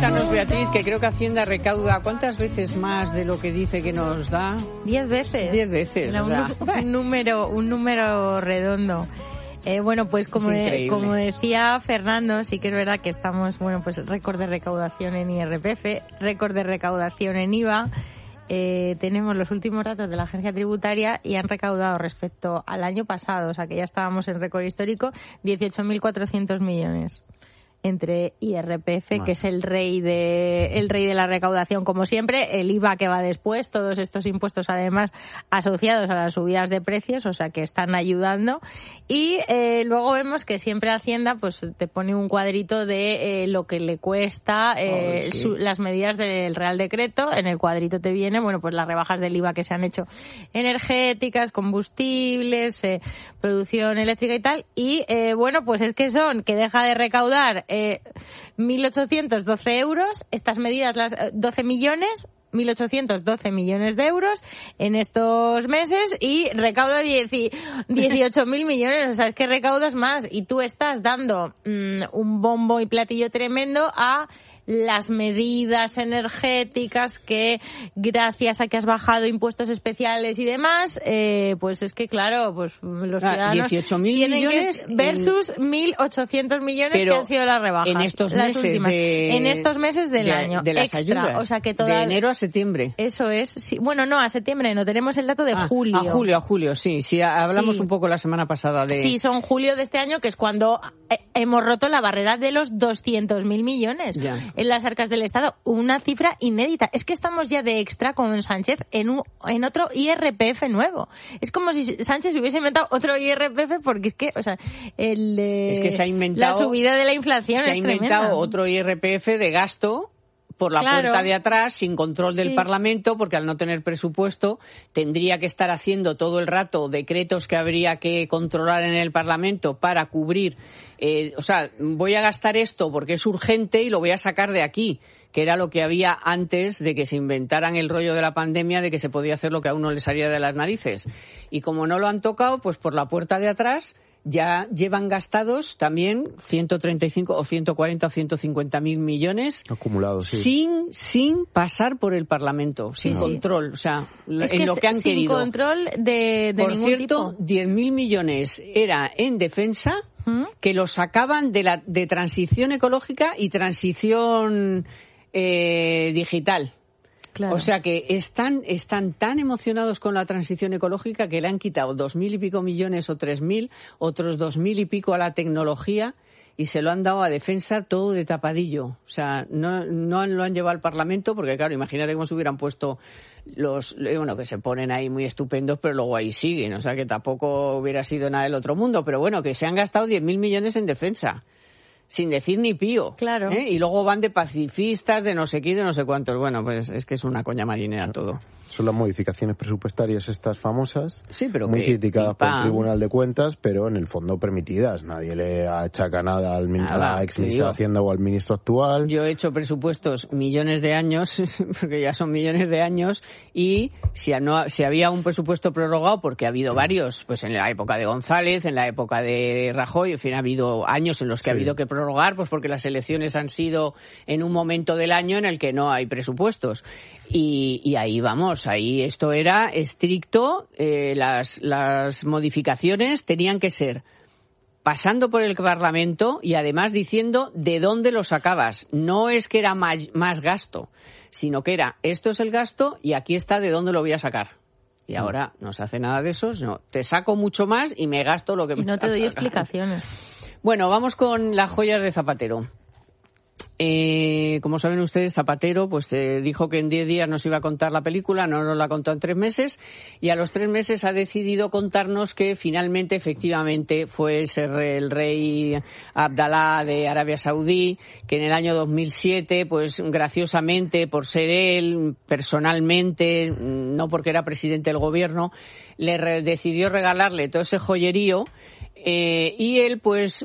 Cuéntanos, Beatriz, que creo que Hacienda recauda ¿cuántas veces más de lo que dice que nos da? 10 veces. 10 veces. Era un número redondo. Bueno, pues como decía Fernando, sí que es verdad que estamos, bueno, pues récord de recaudación en IRPF, récord de recaudación en IVA. Tenemos los últimos datos de la agencia tributaria y han recaudado respecto al año pasado, o sea que ya estábamos en récord histórico, 18.400 millones. Entre IRPF, que es el rey de la recaudación, como siempre, el IVA que va después, todos estos impuestos además asociados a las subidas de precios, o sea que están ayudando. Y luego vemos que siempre Hacienda pues te pone un cuadrito de lo que le cuesta las medidas del Real Decreto. En el cuadrito te viene, bueno, pues las rebajas del IVA que se han hecho energéticas, combustibles, producción eléctrica y tal. Y bueno, pues es que deja de recaudar 1.812 euros, estas medidas, las 12 millones, 1.812 millones de euros en estos meses y recauda 18.000 millones, o sea, es que recaudas más y tú estás dando un bombo y platillo tremendo a las medidas energéticas que, gracias a que has bajado impuestos especiales y demás, pues es que, claro, pues los ciudadanos 18.000 millones versus 1.800 millones que han sido las rebajas. En estos meses en estos meses del año. De las extra, ayudas. O sea que de enero a septiembre. Eso es. Sí. Bueno, no, a septiembre no. Tenemos el dato de julio. A julio, sí. Sí, hablamos un poco la semana pasada de... Sí, son julio de este año, que es cuando hemos roto la barrera de los 200.000 millones. Ya. En las arcas del Estado, una cifra inédita. Es que estamos ya de extra con Sánchez en otro IRPF nuevo. Es como si Sánchez hubiese inventado otro IRPF porque es que, o sea, es que se ha inventado, la subida de la inflación se ha inventado otro IRPF de gasto por la puerta de atrás, sin control del Parlamento, porque al no tener presupuesto tendría que estar haciendo todo el rato decretos que habría que controlar en el Parlamento para cubrir, o sea, voy a gastar esto porque es urgente y lo voy a sacar de aquí, que era lo que había antes de que se inventaran el rollo de la pandemia, de que se podía hacer lo que a uno le salía de las narices. Y como no lo han tocado, pues por la puerta de atrás ya llevan gastados también 135 o 140 o 150.000 millones acumulados, sí. sin pasar por el Parlamento, sin control, o sea, es en lo que han querido. Sin control de por ningún cierto, tipo. 10.000 millones era en defensa, que los sacaban de transición ecológica y transición digital. Claro. O sea que están tan emocionados con la transición ecológica que le han quitado 2.000 y pico millones o 3.000, otros 2.000 y pico a la tecnología y se lo han dado a defensa todo de tapadillo. O sea, no lo han llevado al Parlamento porque, claro, imagínate cómo se hubieran puesto que se ponen ahí muy estupendos, pero luego ahí siguen. O sea que tampoco hubiera sido nada del otro mundo. Pero bueno, que se han gastado 10.000 millones en defensa. Sin decir ni pío. Claro. Y luego van de pacifistas, de no sé qué y de no sé cuántos. Bueno, pues es que es una coña marinera todo. Son las modificaciones presupuestarias estas famosas, sí, pero muy criticadas por el Tribunal de Cuentas, pero en el fondo permitidas. Nadie le achaca nada a la exministra de Hacienda o al ministro actual. Yo he hecho presupuestos millones de años, porque ya son millones de años, y si había un presupuesto prorrogado, porque ha habido varios, pues en la época de González, en la época de Rajoy, en fin, ha habido años en los que ha habido que prorrogar, pues porque las elecciones han sido en un momento del año en el que no hay presupuestos. Y ahí vamos, ahí esto era estricto, las modificaciones tenían que ser pasando por el Parlamento y además diciendo de dónde lo sacabas. No es que era más gasto, sino que era esto es el gasto y aquí está de dónde lo voy a sacar. Y ahora no se hace nada de eso, no, te saco mucho más y me gasto lo que me... Y no te doy explicaciones. Bueno, vamos con las joyas de Zapatero. Como saben ustedes, Zapatero pues dijo que en 10 días nos iba a contar la película, no nos la contó en 3 meses y a los 3 meses ha decidido contarnos que finalmente, efectivamente, fue el rey Abdalá de Arabia Saudí, que en el año 2007, pues graciosamente, por ser él personalmente, no porque era presidente del gobierno, decidió regalarle todo ese joyerío y él pues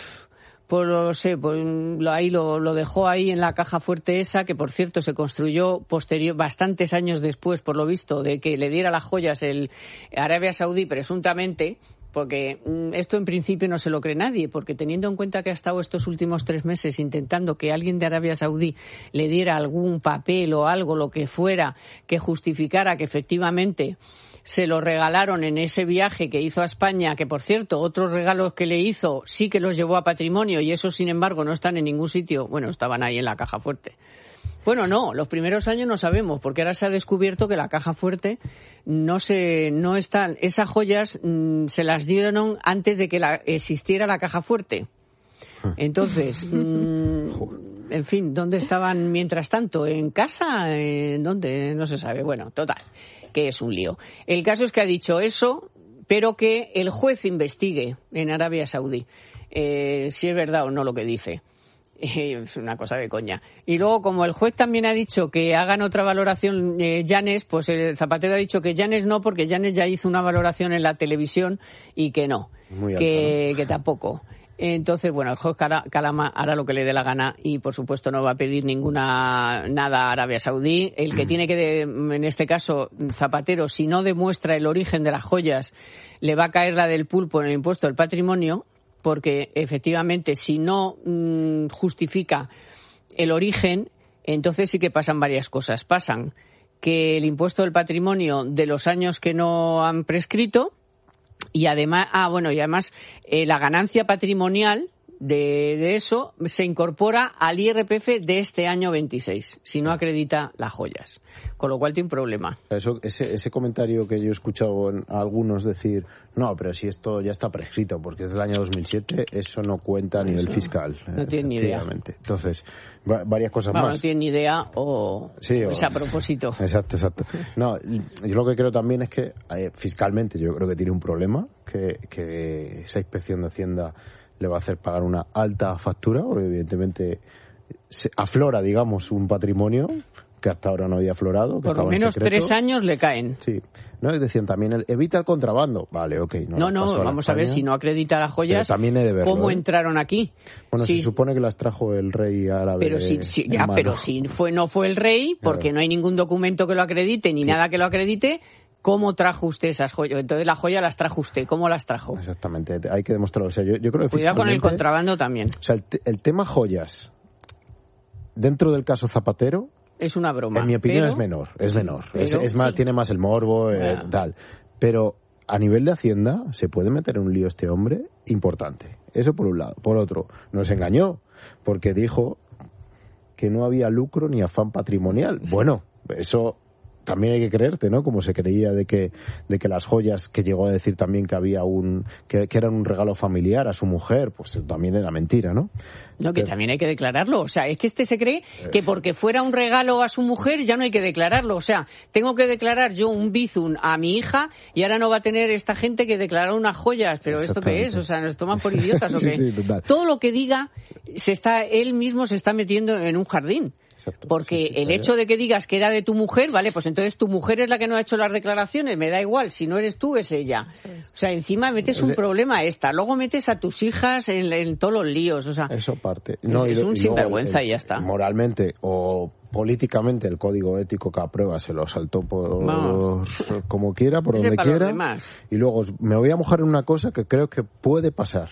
ahí lo dejó ahí en la caja fuerte esa, que por cierto se construyó bastantes años después, por lo visto, de que le diera las joyas el Arabia Saudí presuntamente, porque esto en principio no se lo cree nadie, porque teniendo en cuenta que ha estado estos últimos 3 meses intentando que alguien de Arabia Saudí le diera algún papel o algo, lo que fuera, que justificara que efectivamente se lo regalaron en ese viaje que hizo a España, que por cierto, otros regalos que le hizo sí que los llevó a patrimonio y esos, sin embargo, no están en ningún sitio. Bueno, estaban ahí en la caja fuerte. Bueno, no, los primeros años no sabemos, porque ahora se ha descubierto que la caja fuerte no están. Esas joyas se las dieron antes de que existiera la caja fuerte. Entonces, en fin, ¿dónde estaban mientras tanto? ¿En casa? ¿En dónde? No se sabe. Bueno, total, que es un lío. El caso es que ha dicho eso, pero que el juez investigue en Arabia Saudí si es verdad o no lo que dice. Es una cosa de coña. Y luego, como el juez también ha dicho que hagan otra valoración Llanes, pues el Zapatero ha dicho que Llanes no, porque Llanes ya hizo una valoración en la televisión y que no, que tampoco. Entonces, bueno, el juez Calama hará lo que le dé la gana y, por supuesto, no va a pedir nada a Arabia Saudí. El que tiene que, en este caso, Zapatero, si no demuestra el origen de las joyas, le va a caer la del pulpo en el impuesto del patrimonio, porque efectivamente si no justifica el origen, entonces sí que pasan varias cosas. Pasan que el impuesto del patrimonio de los años que no han prescrito y además, la ganancia patrimonial de eso se incorpora al IRPF de este año 26, si no acredita las joyas. Con lo cual tiene un problema. Ese comentario que yo he escuchado en algunos decir, no, pero si esto ya está prescrito porque es del año 2007, eso no cuenta a nivel fiscal. No tienen ni idea. Entonces, varias cosas más. No tienen ni idea es a propósito. Exacto. No, yo lo que creo también es que fiscalmente yo creo que tiene un problema, que esa inspección de Hacienda le va a hacer pagar una alta factura, porque evidentemente se aflora, digamos, un patrimonio que hasta ahora no había aflorado. Que por lo menos 3 años le caen. Sí. No, decían también, evita el contrabando. Vale, ok. No, vamos a ver, si no acredita las joyas, también he de verlo, ¿cómo entraron aquí? Bueno, se supone que las trajo el rey árabe. Pero si no fue el rey, porque claro, no hay ningún documento que lo acredite, ni nada que lo acredite. ¿Cómo trajo usted esas joyas? Entonces las joyas las trajo usted. ¿Cómo las trajo? Exactamente. Hay que demostrarlo. O sea, yo creo que cuidado con el contrabando también. O sea, el tema joyas, dentro del caso Zapatero, es una broma. En mi opinión es menor. Es más, tiene más el morbo, tal. Pero a nivel de Hacienda se puede meter en un lío este hombre importante. Eso por un lado. Por otro, nos engañó porque dijo que no había lucro ni afán patrimonial. Bueno, eso también hay que creerte, ¿no? Como se creía de que las joyas, que llegó a decir también que había que eran un regalo familiar a su mujer, pues también era mentira, ¿no? No, que también hay que declararlo. O sea, es que se cree que porque fuera un regalo a su mujer ya no hay que declararlo. O sea, tengo que declarar yo un bizum a mi hija y ahora no va a tener esta gente que declarar unas joyas. ¿Pero esto qué es? O sea, ¿nos toman por idiotas o qué? Sí, total. Todo lo que diga, él mismo se está metiendo en un jardín. Exacto, porque el hecho de que digas que era de tu mujer, vale, pues entonces tu mujer es la que no ha hecho las declaraciones, me da igual, si no eres tú es ella. O sea, encima metes un problema luego metes a tus hijas en todos los líos, o sea. Eso parte. Es un sinvergüenza y ya está. Moralmente o políticamente el código ético que aprueba se lo saltó como quiera, por donde quiera. Y luego me voy a mojar en una cosa que creo que puede pasar.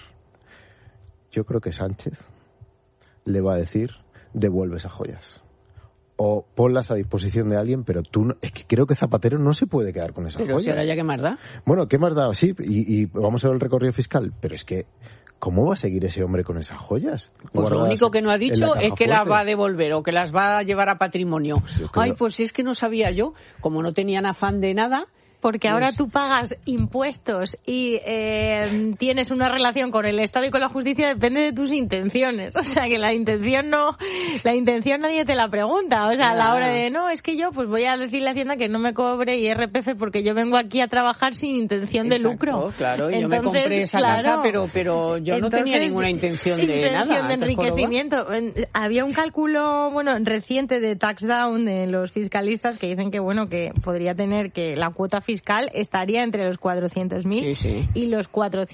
Yo creo que Sánchez le va a decir: devuelve esas joyas o ponlas a disposición de alguien, pero es que creo que Zapatero no se puede quedar con esas joyas. Pero si ahora ya qué más da. Bueno, qué más da, sí, y vamos a ver el recorrido fiscal, pero es que ¿cómo va a seguir ese hombre con esas joyas? Pues lo único que no ha dicho es que las va a devolver o que las va a llevar a patrimonio. Pues es que no sabía yo, como no tenían afán de nada. Porque ahora tú pagas impuestos y tienes una relación con el Estado y con la justicia, depende de tus intenciones. O sea, que la intención nadie te la pregunta. O sea, a la hora de, no, es que yo pues voy a decirle a Hacienda que no me cobre IRPF porque yo vengo aquí a trabajar sin intención de lucro. Claro, yo me compré esa casa, pero yo no tenía ninguna intención de nada. Intención de enriquecimiento. Había un cálculo, reciente de tax down de los fiscalistas que dicen que, que podría tener que la cuota fiscal estaría entre los 400.000 y los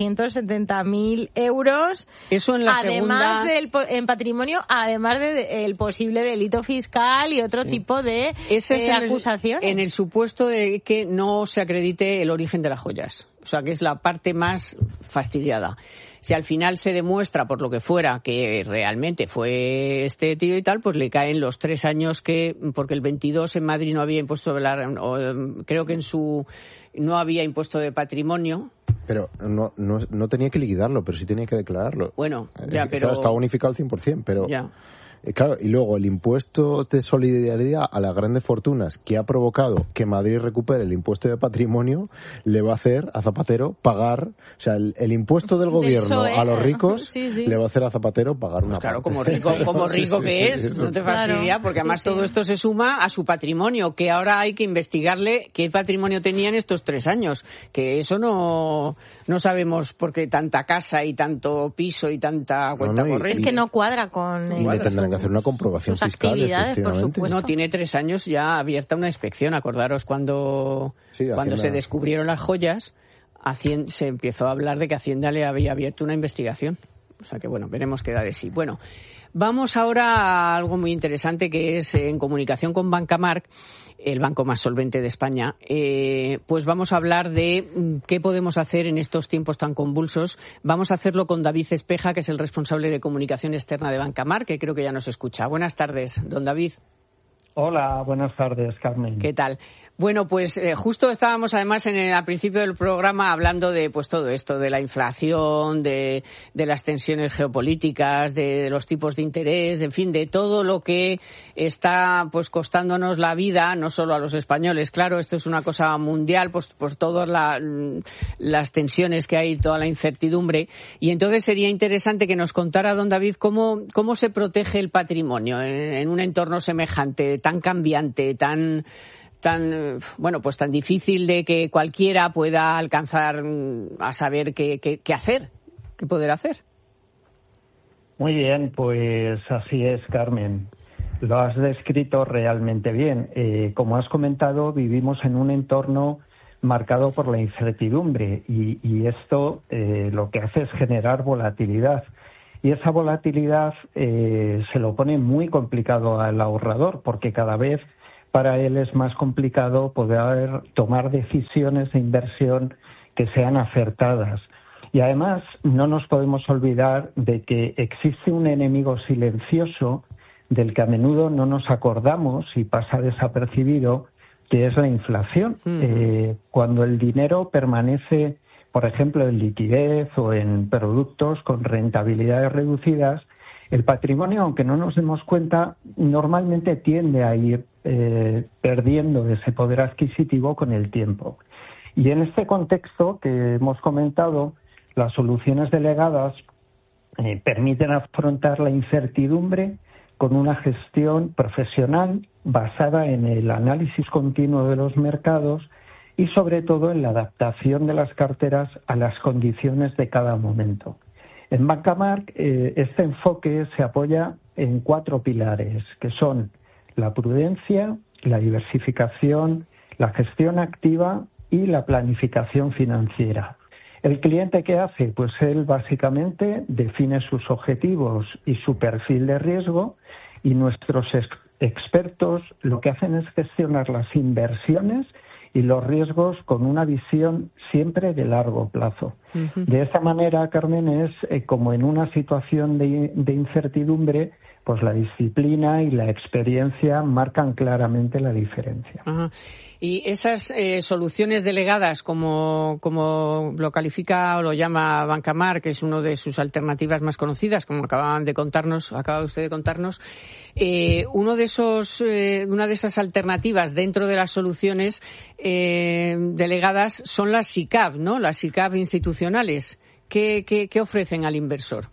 470.000 euros. Eso en la además en patrimonio, además del posible delito fiscal y otro tipo de acusaciones. En el supuesto de que no se acredite el origen de las joyas. O sea, que es la parte más fastidiada. Si al final se demuestra, por lo que fuera, que realmente fue este tío y tal, pues le caen los 3 años porque el 22 en Madrid no había impuesto creo que no había impuesto de patrimonio. Pero no tenía que liquidarlo, pero sí tenía que declararlo. Bueno, ya, pero... Está unificado al 100%, pero... Ya. Claro, y luego el impuesto de solidaridad a las grandes fortunas que ha provocado que Madrid recupere el impuesto de patrimonio le va a hacer a Zapatero pagar, o sea, el impuesto del gobierno a los ricos le va a hacer a Zapatero pagar una parte. Claro, como rico que es, no te fastidia, porque además todo esto se suma a su patrimonio, que ahora hay que investigarle qué patrimonio tenía en estos 3 años, que eso no sabemos por qué tanta casa y tanto piso y tanta cuenta corriente. Es que no cuadra con... Y le tendrán que hacer una comprobación fiscal, efectivamente. No, tiene 3 años ya abierta una inspección. Acordaros cuando se descubrieron las joyas, se empezó a hablar de que Hacienda le había abierto una investigación. O sea que, bueno, veremos qué da de sí. Bueno, vamos ahora a algo muy interesante que es en comunicación con Bancamark, el banco más solvente de España, pues vamos a hablar de qué podemos hacer en estos tiempos tan convulsos. Vamos a hacerlo con David Espeja, que es el responsable de comunicación externa de Bancamark, que creo que ya nos escucha. Buenas tardes, don David. Hola, buenas tardes, Carmen. ¿Qué tal? Bueno, pues justo estábamos además al principio del programa hablando de pues todo esto, de la inflación, de las tensiones geopolíticas, de los tipos de interés, en fin, de todo lo que está pues costándonos la vida, no solo a los españoles. Claro, esto es una cosa mundial, pues todas las tensiones que hay, toda la incertidumbre. Y entonces sería interesante que nos contara, don David, cómo se protege el patrimonio en un entorno semejante, tan cambiante, tan difícil de que cualquiera pueda alcanzar a saber qué hacer, qué poder hacer. Muy bien, pues así es, Carmen. Lo has descrito realmente bien. Como has comentado, vivimos en un entorno marcado por la incertidumbre y esto lo que hace es generar volatilidad. Y esa volatilidad se lo pone muy complicado al ahorrador porque cada vez para él es más complicado poder tomar decisiones de inversión que sean acertadas. Y además no nos podemos olvidar de que existe un enemigo silencioso del que a menudo no nos acordamos y pasa desapercibido, que es la inflación. Cuando el dinero permanece, por ejemplo, en liquidez o en productos con rentabilidades reducidas, el patrimonio, aunque no nos demos cuenta, normalmente tiende a ir perdiendo ese poder adquisitivo con el tiempo. Y en este contexto que hemos comentado, las soluciones delegadas permiten afrontar la incertidumbre con una gestión profesional basada en el análisis continuo de los mercados y sobre todo en la adaptación de las carteras a las condiciones de cada momento. En Bancamark este enfoque se apoya en 4 pilares, que son la prudencia, la diversificación, la gestión activa y la planificación financiera. ¿El cliente qué hace? Pues él básicamente define sus objetivos y su perfil de riesgo y nuestros expertos lo que hacen es gestionar las inversiones y los riesgos con una visión siempre de largo plazo. De esa manera, Carmen, es como en una situación de incertidumbre, pues la disciplina y la experiencia marcan claramente la diferencia. Ajá. Y esas soluciones delegadas, como lo califica o lo llama Bancamark, que es una de sus alternativas más conocidas, como acaba usted de contarnos, una de esas alternativas dentro de las soluciones delegadas son las SICAV, ¿no? Las SICAV institucionales. ¿Qué ofrecen al inversor?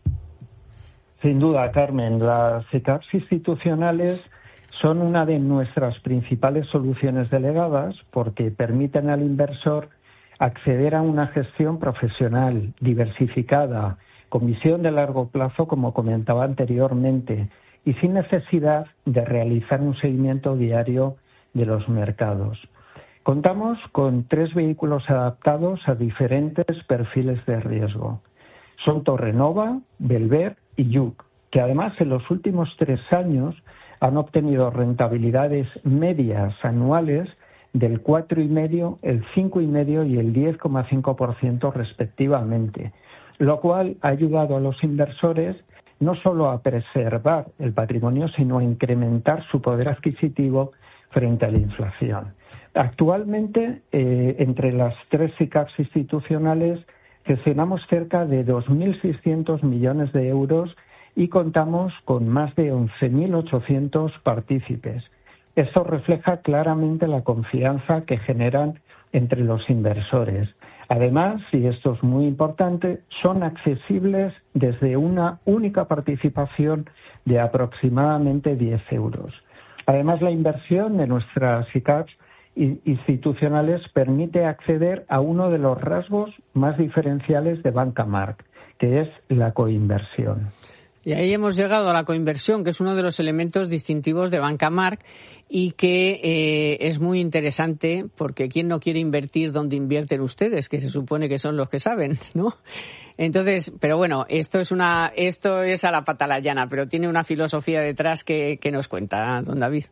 Sin duda, Carmen, las SICAV institucionales son una de nuestras principales soluciones delegadas porque permiten al inversor acceder a una gestión profesional, diversificada, con visión de largo plazo, como comentaba anteriormente, y sin necesidad de realizar un seguimiento diario de los mercados. Contamos con 3 vehículos adaptados a diferentes perfiles de riesgo. Son Torrenova, Belver y Yuc, que además en los últimos 3 años han obtenido rentabilidades medias anuales del 4,5%, el 5,5% y el 10,5% respectivamente, lo cual ha ayudado a los inversores no solo a preservar el patrimonio, sino a incrementar su poder adquisitivo frente a la inflación. Actualmente, entre las 3 SICAVs institucionales, gestionamos cerca de 2.600 millones de euros y contamos con más de 11.800 partícipes. Esto refleja claramente la confianza que generan entre los inversores. Además, y esto es muy importante, son accesibles desde una única participación de aproximadamente 10 euros. Además, la inversión de nuestras SICAVs institucionales permite acceder a uno de los rasgos más diferenciales de Banca March, que es la coinversión. Y ahí hemos llegado a la coinversión, que es uno de los elementos distintivos de Banca March y que es muy interesante porque ¿quién no quiere invertir donde invierten ustedes? Que se supone que son los que saben, ¿no? Entonces, pero bueno, esto es a la pata la llana, pero tiene una filosofía detrás que nos cuenta, don David.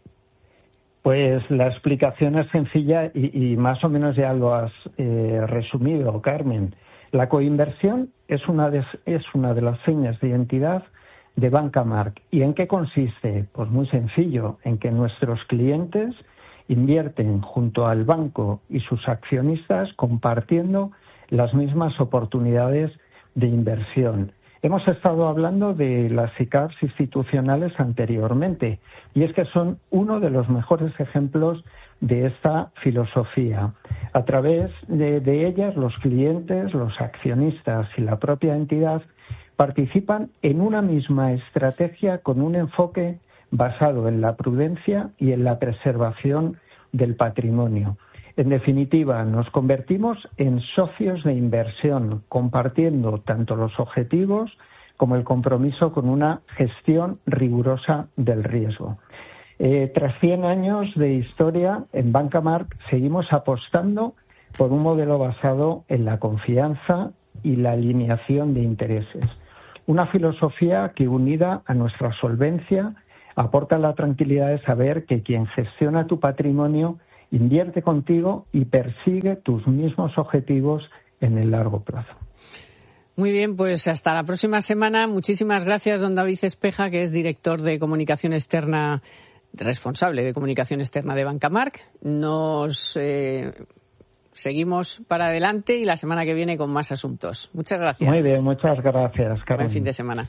Pues la explicación es sencilla y más o menos ya lo has resumido, Carmen. La coinversión es una de las señas de identidad de Banca March. ¿Y en qué consiste? Pues muy sencillo, en que nuestros clientes invierten junto al banco y sus accionistas compartiendo las mismas oportunidades de inversión. Hemos estado hablando de las SICAVs institucionales anteriormente y es que son uno de los mejores ejemplos de esta filosofía. A través de ellas, los clientes, los accionistas y la propia entidad participan en una misma estrategia con un enfoque basado en la prudencia y en la preservación del patrimonio. En definitiva, nos convertimos en socios de inversión, compartiendo tanto los objetivos como el compromiso con una gestión rigurosa del riesgo. Tras 100 años de historia, en Banca March seguimos apostando por un modelo basado en la confianza y la alineación de intereses. Una filosofía que, unida a nuestra solvencia, aporta la tranquilidad de saber que quien gestiona tu patrimonio invierte contigo y persigue tus mismos objetivos en el largo plazo. Muy bien, pues hasta la próxima semana. Muchísimas gracias, don David Espeja, que es director de comunicación externa, responsable de comunicación externa de Banca March. Nos seguimos para adelante y la semana que viene con más asuntos. Muchas gracias. Muy bien, muchas gracias, Carmen. Buen fin de semana.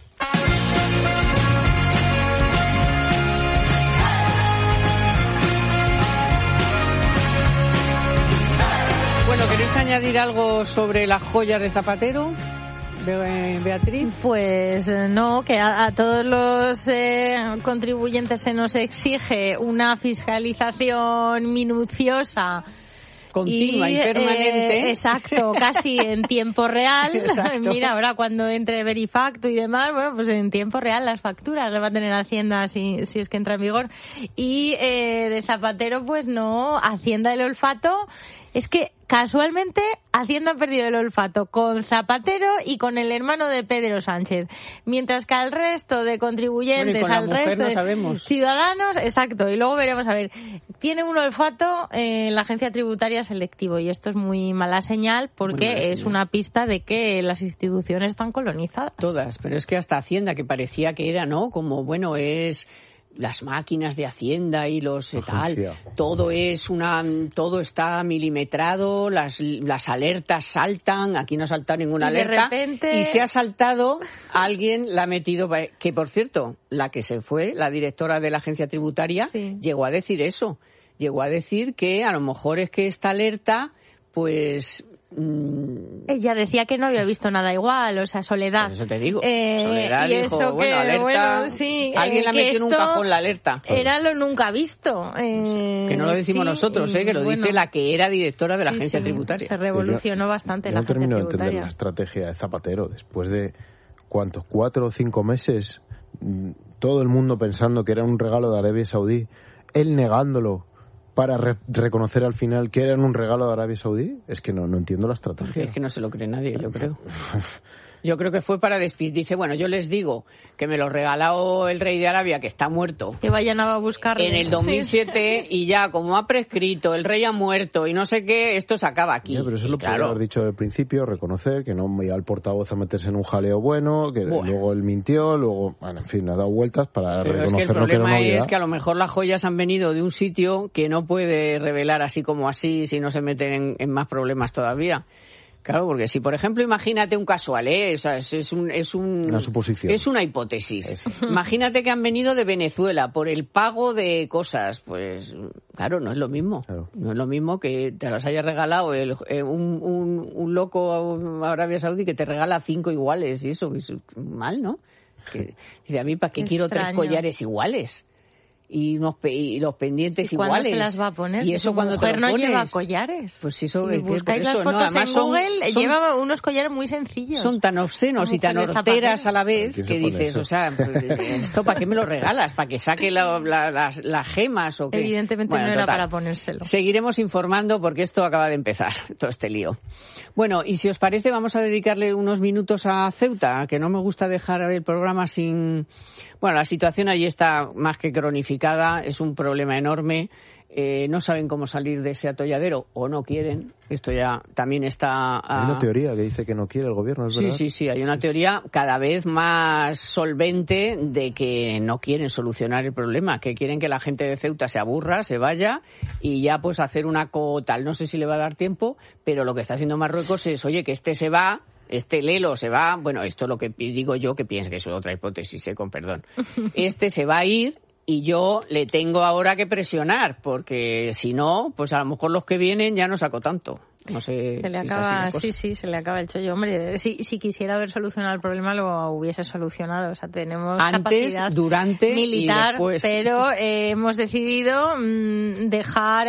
Bueno, ¿queréis añadir algo sobre las joyas de Zapatero, Beatriz? Pues no, que a todos los contribuyentes se nos exige una fiscalización minuciosa, continua y permanente. Exacto, casi en tiempo real. Exacto. Mira, ahora cuando entre Verifacto y demás, bueno, pues en tiempo real las facturas las va a tener Hacienda si es que entra en vigor. Y de Zapatero, pues no, Hacienda el olfato. Es que casualmente Hacienda ha perdido el olfato con Zapatero y con el hermano de Pedro Sánchez. Mientras que al resto de contribuyentes, al resto de ciudadanos, exacto, y luego veremos, a ver, tiene un olfato la agencia tributaria selectivo y esto es muy mala señal porque es una pista de que las instituciones están colonizadas. Todas, pero es que hasta Hacienda, que parecía que era, ¿no? Como, bueno, es las máquinas de Hacienda y los tal, todo está milimetrado, las alertas saltan, aquí no ha saltado ninguna alerta, de repente... y se ha saltado, alguien la ha metido, que por cierto, la que se fue, la directora de la agencia tributaria, llegó a decir eso, llegó a decir que a lo mejor es que esta alerta, pues... Ella decía que no había visto nada igual, o sea, Soledad. Por eso te digo. Soledad y dijo, eso bueno, alerta. Bueno, sí, alguien la metió en un cajón la alerta. Era lo nunca visto. Que no lo decimos nosotros, que lo dice la que era directora de la agencia tributaria. Se revolucionó bastante la agencia tributaria. No termino de entender la estrategia de Zapatero. Después de, ¿cuántos? 4 o 5 meses, todo el mundo pensando que era un regalo de Arabia Saudí, él negándolo, para reconocer al final que eran un regalo de Arabia Saudí? Es que no entiendo la estrategia. Es que no se lo cree nadie, yo creo. Yo creo que fue para despedir. Dice, bueno, yo les digo que me lo regaló el rey de Arabia, que está muerto. Que vayan a buscarlo. En el 2007, y ya, como ha prescrito, el rey ha muerto y no sé qué, esto se acaba aquí. Ya, pero eso lo podría haber dicho al principio, reconocer que no me iba al portavoz a meterse en un jaleo bueno, que luego él mintió, luego, bueno, en fin, ha dado vueltas para reconocer. Pero es que el problema es que a lo mejor las joyas han venido de un sitio que no puede revelar así como así, si no se meten en más problemas todavía. Claro, porque si, por ejemplo, imagínate un casual, o sea, una suposición. Es una hipótesis. Imagínate que han venido de Venezuela por el pago de cosas. Pues, claro, no es lo mismo. Claro. No es lo mismo que te las haya regalado un loco a Arabia Saudí que te regala 5 iguales y eso es mal, ¿no? Que, dice, a mí, ¿para qué quiero 3 collares iguales? Y los pendientes iguales. ¿Cuándo se las va a poner? Y eso cuando mujer te lo pones, no lleva collares. Pues eso, si buscáis las fotos en Google, lleva unos collares muy sencillos. Son tan obscenos y tan horteras a la vez que dices, o sea, pues, ¿esto para qué me lo regalas? ¿Para que saque las gemas o qué? Evidentemente no era para ponérselo. Seguiremos informando porque esto acaba de empezar, todo este lío. Bueno, y si os parece, vamos a dedicarle unos minutos a Ceuta, que no me gusta dejar el programa sin... Bueno, la situación allí está más que cronificada, es un problema enorme, no saben cómo salir de ese atolladero o no quieren, esto ya también está... Hay una teoría que dice que no quiere el gobierno, ¿es verdad? Sí, hay una teoría cada vez más solvente de que no quieren solucionar el problema, que quieren que la gente de Ceuta se aburra, se vaya y ya pues hacer una tal, no sé si le va a dar tiempo, pero lo que está haciendo Marruecos es, oye, que este se va... Este Lelo se va, bueno, esto es lo que digo yo, que pienso que es otra hipótesis, con perdón. Este se va a ir y yo le tengo ahora que presionar, porque si no, pues a lo mejor los que vienen ya no saco tanto. No sé. Se le acaba, se le acaba el chollo. Hombre, si quisiera haber solucionado el problema, lo hubiese solucionado. O sea, tenemos antes, capacidad durante militar, y después. Pero hemos decidido dejar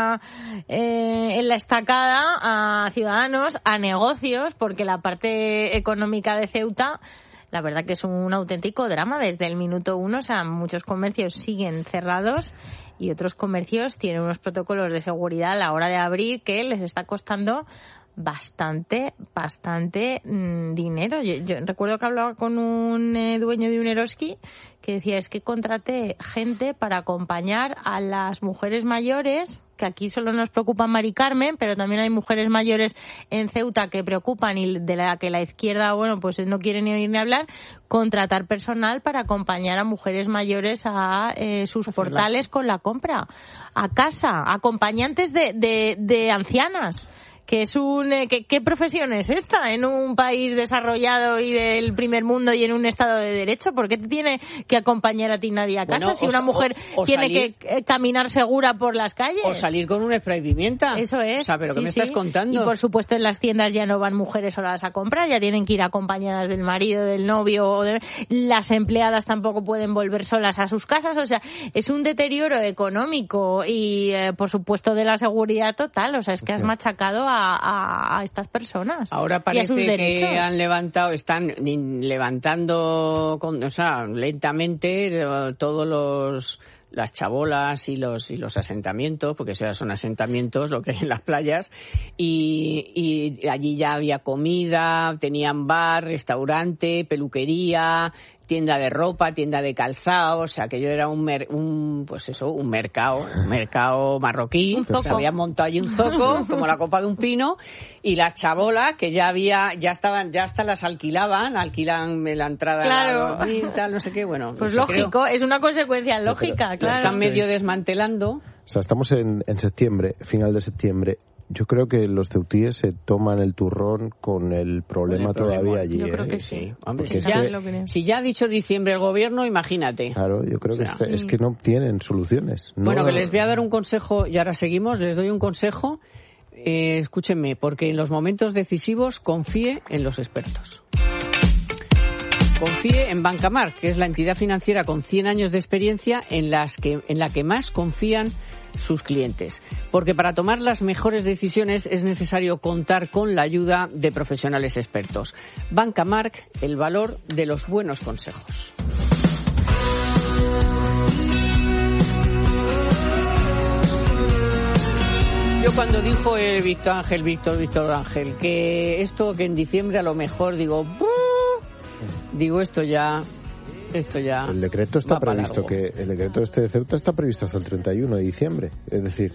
en la estacada a ciudadanos, a negocios, porque la parte económica de Ceuta, la verdad que es un auténtico drama desde el minuto 1. O sea, muchos comercios siguen cerrados y otros comercios tienen unos protocolos de seguridad a la hora de abrir que les está costando bastante dinero. Yo recuerdo que hablaba con un dueño de un Eroski que decía, es que contraté gente para acompañar a las mujeres mayores, que aquí solo nos preocupa Mari Carmen, pero también hay mujeres mayores en Ceuta que preocupan y de la que la izquierda, bueno, pues no quiere ni oír ni hablar, contratar personal para acompañar a mujeres mayores a sus portales con la compra, a casa, acompañantes de ancianas. Que es ¿qué profesión es esta en un país desarrollado y del primer mundo y en un estado de derecho? ¿Por qué te tiene que acompañar a ti nadie a casa si una mujer tiene que caminar segura por las calles? O salir con un spray pimienta. Eso es. O sea, ¿pero qué me estás contando? Y por supuesto en las tiendas ya no van mujeres solas a comprar, ya tienen que ir acompañadas del marido, del novio, o las empleadas tampoco pueden volver solas a sus casas. O sea, es un deterioro económico y por supuesto de la seguridad total. O sea, es que has machacado a estas personas. Ahora parece que están levantando, lentamente todos las chabolas y los asentamientos, porque eso ya son asentamientos, lo que hay en las playas, y allí ya había comida, tenían bar, restaurante, peluquería, tienda de ropa, tienda de calzado, o sea, que yo era un mercado marroquí, se había montado allí un zoco, como la copa de un pino, y las chabolas, que ya hasta las alquilan la entrada, claro. Y tal, no sé qué, bueno. Pues lógico, es una consecuencia lógica, claro. Lo están medio desmantelando. O sea, estamos en septiembre, final de septiembre. Yo creo que los ceutíes se toman el turrón con el problema todavía allí. Yo creo que sí. Hombre, si ya ha dicho diciembre el gobierno, imagínate. Claro, yo creo que es que no tienen soluciones. Bueno, que les voy a dar un consejo, y ahora seguimos, les doy un consejo. Escúchenme, porque en los momentos decisivos confíe en los expertos. Confíe en Bancamar, que es la entidad financiera con 100 años de experiencia en la que más confían sus clientes. Porque para tomar las mejores decisiones es necesario contar con la ayuda de profesionales expertos. Bancamar, el valor de los buenos consejos. cuando dijo el Víctor Ángel, que en diciembre a lo mejor, digo, esto ya el decreto está previsto, el decreto de Ceuta está previsto hasta el 31 de diciembre. Es decir,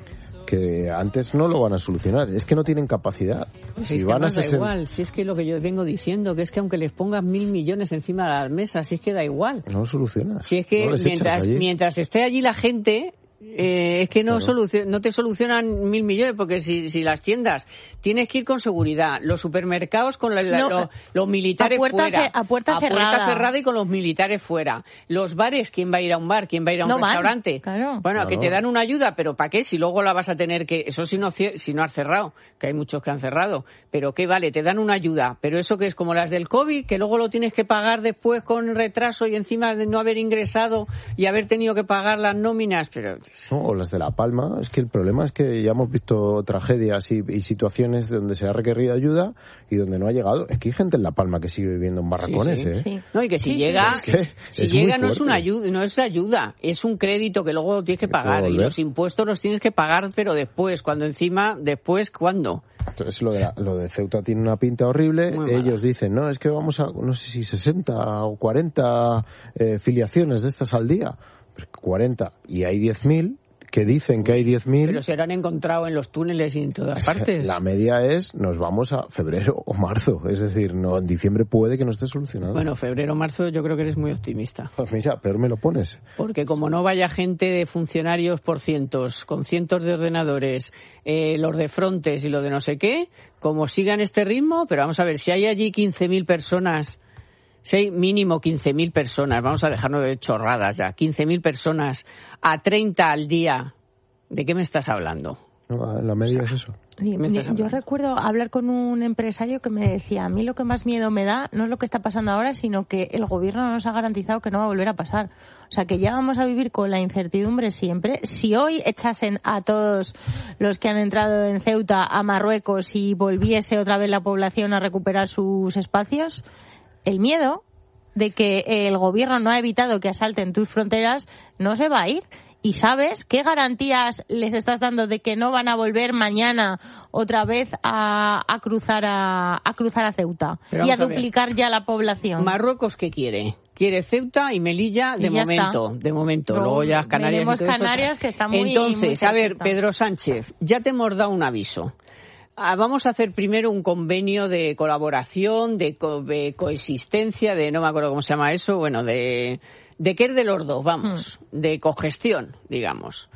que antes no lo van a solucionar. Es que no tienen capacidad. Si van a da igual. Si es que lo que yo vengo diciendo, que es que aunque les pongas 1.000 millones encima de la mesa, si es que da igual. No lo solucionas. Si es que no mientras esté allí la gente... es que no te solucionan 1.000 millones, porque si las tiendas tienes que ir con seguridad, los supermercados con los militares fuera, a puerta cerrada y con los militares fuera, los bares, ¿quién va a ir a un bar? ¿Quién va a ir a un restaurante? Claro. Bueno, que te dan una ayuda, pero ¿para qué? Si luego la vas a tener que... Eso si no has cerrado, que hay muchos que han cerrado, pero ¿qué vale? Te dan una ayuda, pero eso que es como las del COVID, que luego lo tienes que pagar después con retraso y encima de no haber ingresado y haber tenido que pagar las nóminas, pero... No, o las de La Palma. Es que el problema es que ya hemos visto tragedias y situaciones donde se ha requerido ayuda y donde no ha llegado. Es que hay gente en La Palma que sigue viviendo en barracones, sí. No, y que si llega, si llega no es una ayuda, no es ayuda, es un crédito que luego tienes que pagar y los impuestos los tienes que pagar, pero después, ¿cuándo? Entonces lo de Ceuta tiene una pinta horrible. Ellos dicen, no, es que vamos a, no sé si 60 o 40 filiaciones de estas al día. 40 y hay 10.000 que dicen que hay 10.000. Pero se han encontrado en los túneles y en todas partes. La media es, nos vamos a febrero o marzo. Es decir, no, en diciembre puede que no esté solucionado. Bueno, febrero o marzo yo creo que eres muy optimista. Pues mira, peor me lo pones. Porque como no vaya gente de funcionarios por cientos, con cientos de ordenadores, los de Frontex y lo de no sé qué, como sigan este ritmo, pero vamos a ver, si hay allí 15.000 personas... Si hay mínimo 15.000 personas, vamos a dejarnos de chorradas ya, 15.000 personas a 30 al día, ¿de qué me estás hablando? No, la media es eso. Yo recuerdo hablar con un empresario que me decía, a mí lo que más miedo me da no es lo que está pasando ahora, sino que el gobierno nos ha garantizado que no va a volver a pasar. O sea, que ya vamos a vivir con la incertidumbre siempre. Si hoy echasen a todos los que han entrado en Ceuta a Marruecos y volviese otra vez la población a recuperar sus espacios... El miedo de que el gobierno no ha evitado que asalten tus fronteras no se va a ir. ¿Y sabes qué garantías les estás dando de que no van a volver mañana otra vez a cruzar a Ceuta y a duplicar ya la población? ¿Marruecos qué quiere? Quiere Ceuta y Melilla de momento. Luego ya Canarias y todo Canarias eso. Que está muy, entonces, muy a ver, Pedro Sánchez, ya te hemos dado un aviso. Vamos a hacer primero un convenio de colaboración, de coexistencia, de no me acuerdo cómo se llama eso, bueno, de que es de los dos, vamos, de cogestión, digamos.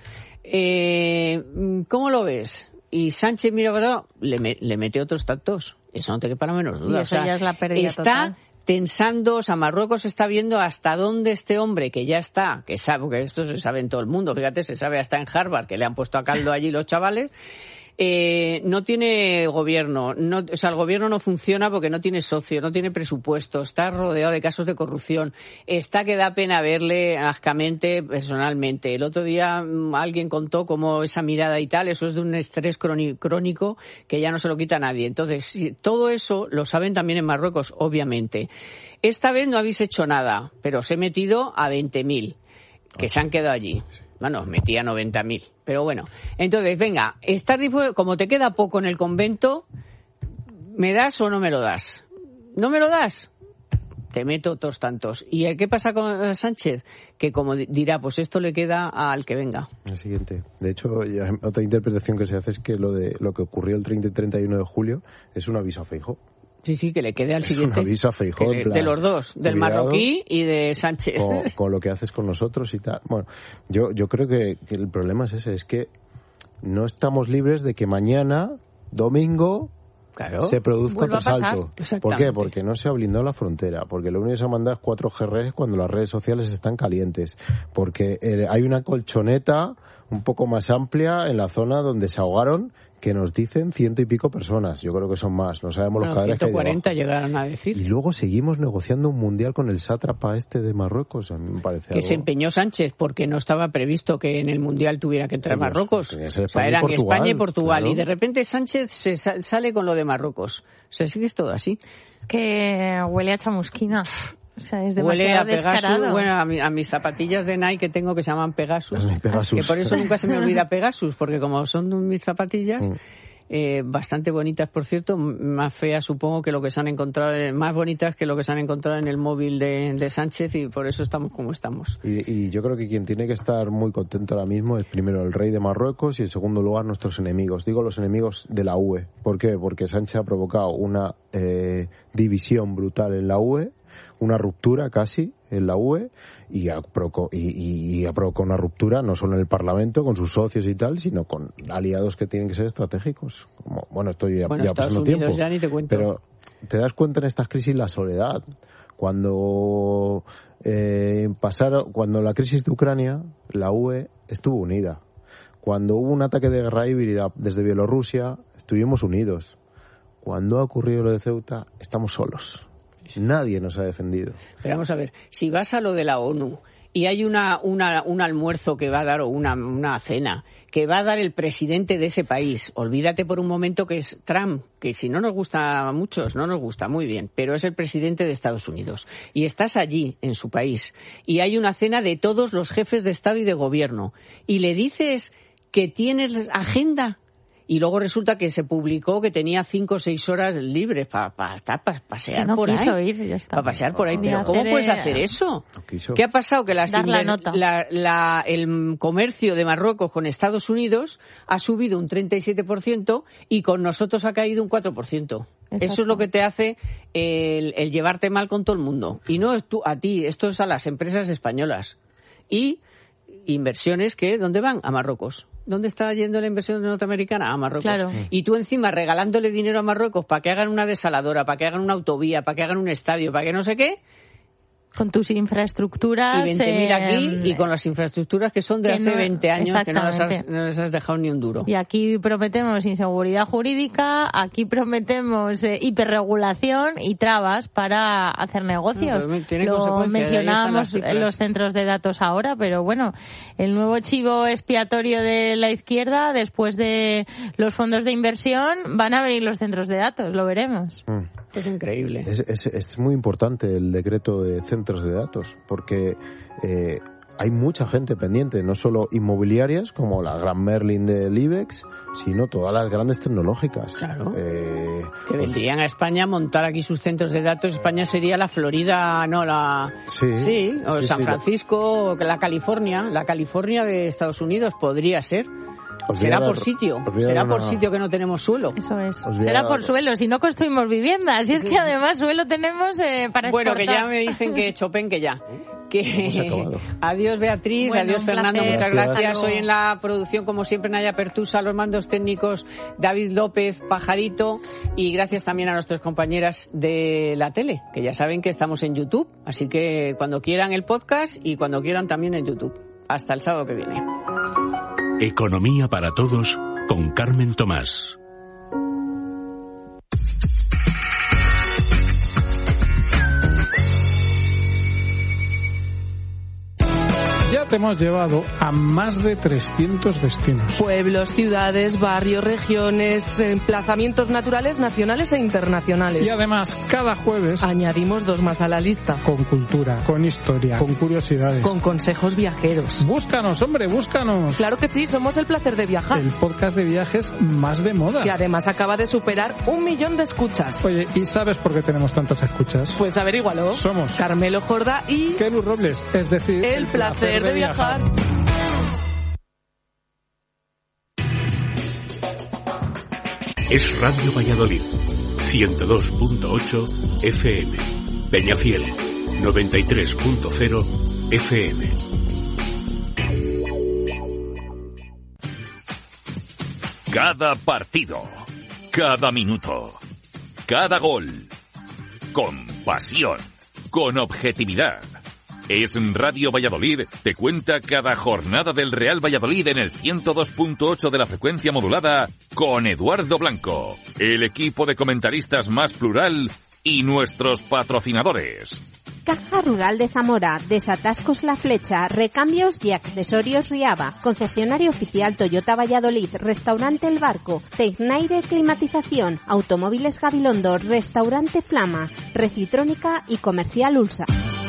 ¿Cómo lo ves? Y Sánchez, mira, le mete otros tactos. Eso no te quepa la menor duda. Y eso ya es la pérdida total. Tensando, o sea, Marruecos está viendo hasta dónde este hombre que ya está, que sabe, porque esto se sabe en todo el mundo, fíjate, se sabe hasta en Harvard, que le han puesto a caldo allí los chavales. No tiene gobierno, o sea, el gobierno no funciona porque no tiene socio, no tiene presupuesto, está rodeado de casos de corrupción, está que da pena verle ascamente personalmente. El otro día alguien contó cómo esa mirada y tal, eso es de un estrés crónico que ya no se lo quita a nadie. Entonces, todo eso lo saben también en Marruecos, obviamente. Esta vez no habéis hecho nada, pero os he metido a 20.000 que se han quedado allí. Bueno, metí a 90.000, pero bueno. Entonces, venga, como te queda poco en el convento, ¿me das o no me lo das? ¿No me lo das? Te meto otros tantos. ¿Y qué pasa con Sánchez? Que como dirá, pues esto le queda al que venga. El siguiente. De hecho, otra interpretación que se hace es que lo que ocurrió el 30 y 31 de julio es un aviso a Feijóo. Sí, que le quede al siguiente. Un aviso a Feijóo, en plan, de los dos, del marroquí y de Sánchez. Con lo que haces con nosotros y tal. Bueno, yo creo que el problema es ese, es que no estamos libres de que mañana, domingo, se produzca otro salto. ¿Por qué? Porque no se ha blindado la frontera, porque lo único que se ha mandado es 4 GRs cuando las redes sociales están calientes, porque hay una colchoneta un poco más amplia en la zona donde se ahogaron, que nos dicen 100 y pico personas. Yo creo que son más. No sabemos los cadáveres que hay debajo. 140 llegaron a decir. Y luego seguimos negociando un mundial con el sátrapa de Marruecos. A mí me parece que se empeñó Sánchez porque no estaba previsto que en el mundial tuviera que entrar Marruecos. Eran España y Portugal. Claro. Y de repente Sánchez sale con lo de Marruecos. O sea, sí que es todo así. Que huele a chamusquina. O sea, es huele a demasiado Pegasus. descarado. Bueno, a mis zapatillas de Nike que tengo que se llaman Pegasus. Pegasus. Que por eso nunca se me olvida Pegasus, porque como son mis zapatillas, bastante bonitas, por cierto, más feas supongo que lo que se han encontrado, más bonitas que lo que se han encontrado en el móvil de Sánchez, y por eso estamos como estamos. Y yo creo que quien tiene que estar muy contento ahora mismo es primero el rey de Marruecos y en segundo lugar nuestros enemigos. Digo los enemigos de la UE. ¿Por qué? Porque Sánchez ha provocado una división brutal en la UE, una ruptura casi en la UE, y ha provocado una ruptura no solo en el Parlamento con sus socios y tal, sino con aliados que tienen que ser estratégicos. Como, bueno, estoy ya pasando tiempo, ya ni te cuento. Pero te das cuenta en estas crisis la soledad. Cuando la crisis de Ucrania, la UE estuvo unida. Cuando hubo un ataque de guerra híbrida desde Bielorrusia, estuvimos unidos. Cuando ha ocurrido lo de Ceuta, estamos solos. Nadie nos ha defendido. Pero vamos a ver, si vas a lo de la ONU y hay un almuerzo que va a dar, o una cena que va a dar el presidente de ese país, olvídate por un momento que es Trump, que si no nos gusta a muchos, no nos gusta, muy bien, pero es el presidente de Estados Unidos, y estás allí, en su país, y hay una cena de todos los jefes de Estado y de Gobierno, y le dices que tienes agenda, y luego resulta que se publicó que tenía 5 o 6 horas libres para pasear no por quiso ahí. Ir, ya está. Para pasear por ahí. Pero ¿cómo puedes hacer eso? No quiso. ¿Qué ha pasado? Que Dar la nota. el comercio de Marruecos con Estados Unidos ha subido un 37% y con nosotros ha caído un 4%. Exacto. Eso es lo que te hace el llevarte mal con todo el mundo. Y no es a ti, esto es a las empresas españolas. Y inversiones que, ¿dónde van? A Marruecos. ¿Dónde está yendo la inversión norteamericana? A Marruecos. Claro. Y tú encima regalándole dinero a Marruecos para que hagan una desaladora, para que hagan una autovía, para que hagan un estadio, para que no sé qué. Con tus infraestructuras. Y 20.000 aquí y con las infraestructuras que son de hace 20 años que no les has dejado ni un duro. Y aquí prometemos inseguridad jurídica, aquí prometemos hiperregulación y trabas para hacer negocios. Lo mencionábamos en los centros de datos ahora, pero bueno, el nuevo chivo expiatorio de la izquierda, después de los fondos de inversión, van a venir los centros de datos, lo veremos. Es increíble. Es muy importante el decreto de centros de datos, porque hay mucha gente pendiente, no solo inmobiliarias, como la Gran Merlin del IBEX, sino todas las grandes tecnológicas. Claro. Que vendrían a España a montar aquí sus centros de datos. España sería la Florida, no la... Sí, o San Francisco, la California de Estados Unidos podría ser. Será por sitio que no tenemos suelo. Eso es. Será por suelo, si no construimos viviendas. Y es que además suelo tenemos para exportar. Bueno, que ya me dicen que Chopin, que ya. Adiós Beatriz, adiós Fernando, muchas gracias. Hoy en la producción, como siempre, Naya Pertusa, los mandos técnicos David López, Pajarito, y gracias también a nuestras compañeras de la tele, que ya saben que estamos en YouTube, así que cuando quieran el podcast y cuando quieran también en YouTube. Hasta el sábado que viene. Economía para todos con Carmen Tomás. Ya te hemos llevado a más de 300 destinos. Pueblos, ciudades, barrios, regiones, emplazamientos naturales, nacionales e internacionales. Y además, cada jueves añadimos 2 más a la lista. Con cultura, con historia, con curiosidades, con consejos viajeros. Búscanos, hombre, búscanos. Claro que sí, somos El Placer de Viajar. El podcast de viajes más de moda. Que además acaba de superar 1 millón de escuchas. Oye, ¿y sabes por qué tenemos tantas escuchas? Pues averígualo. Somos Carmelo Jorda y Kelu Robles, es decir, El Placer de Viajar. Es Radio Valladolid, 102.8 FM, Peñafiel, 93.0 FM. Cada partido, cada minuto, cada gol, con pasión, con objetividad. Es Radio Valladolid, te cuenta cada jornada del Real Valladolid en el 102.8 de la frecuencia modulada con Eduardo Blanco, el equipo de comentaristas más plural y nuestros patrocinadores. Caja Rural de Zamora, Desatascos La Flecha, Recambios y Accesorios Riaba, concesionario oficial Toyota Valladolid, Restaurante El Barco, Tecnaire Climatización, Automóviles Gabilondo, Restaurante Flama, Recitrónica y Comercial Ulsa.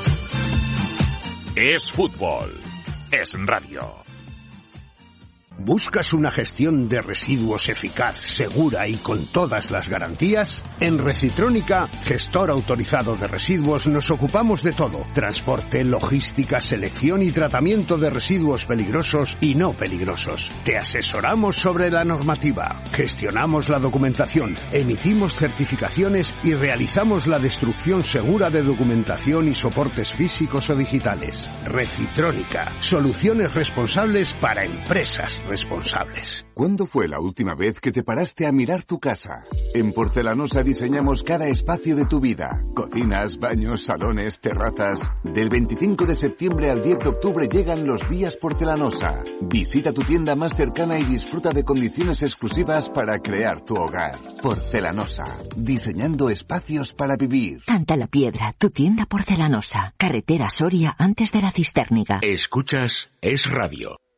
Es fútbol, es radio. ¿Buscas una gestión de residuos eficaz, segura y con todas las garantías? En Recitrónica, gestor autorizado de residuos, nos ocupamos de todo. Transporte, logística, selección y tratamiento de residuos peligrosos y no peligrosos. Te asesoramos sobre la normativa, gestionamos la documentación, emitimos certificaciones y realizamos la destrucción segura de documentación y soportes físicos o digitales. Recitrónica, soluciones responsables para empresas responsables. ¿Cuándo fue la última vez que te paraste a mirar tu casa? En Porcelanosa diseñamos cada espacio de tu vida. Cocinas, baños, salones, terrazas. Del 25 de septiembre al 10 de octubre llegan los días Porcelanosa. Visita tu tienda más cercana y disfruta de condiciones exclusivas para crear tu hogar. Porcelanosa, diseñando espacios para vivir. Canta la Piedra, tu tienda Porcelanosa. Carretera Soria antes de la Cisterniga. Escuchas Es Radio.